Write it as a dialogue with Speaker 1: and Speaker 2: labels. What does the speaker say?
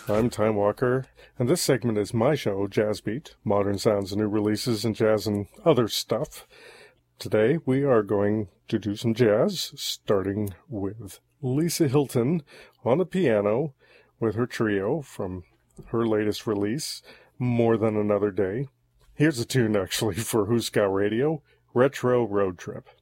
Speaker 1: I'm Time Walker, and this segment is my show, Jazz Beat, modern sounds and new releases in jazz and other stuff. Today we are going to do some jazz, starting with Lisa Hilton on the piano with her trio from her latest release, More Than Another Day. Here's a tune, actually, for Who's Scout Radio, Retro Road Trip.